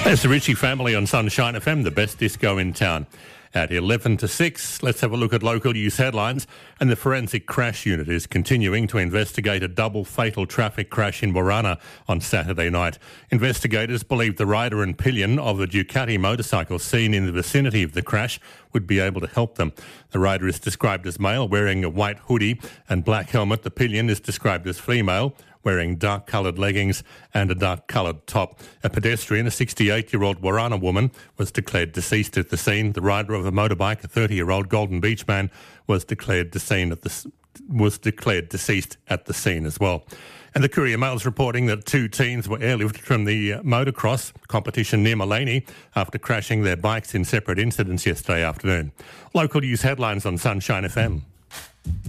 There's the Ritchie family on Sunshine FM, the best disco in town. At 11 to 6, let's have a look at local news headlines. And the Forensic Crash Unit is continuing to investigate a double fatal traffic crash in Warana on Saturday night. Investigators believe the rider and pillion of the Ducati motorcycle seen in the vicinity of the crash would be able to help them. The rider is described as male, wearing a white hoodie and black helmet. The pillion is described as female, wearing dark-coloured leggings and a dark-coloured top. A pedestrian, a 68-year-old Warana woman, was declared deceased at the scene. The rider of a motorbike, a 30-year-old Golden Beach man, was declared deceased at the scene as well. And the Courier Mail's reporting that 2 teens were airlifted from the motocross competition near Mullaney after crashing their bikes in separate incidents yesterday afternoon. Local news headlines on Sunshine FM.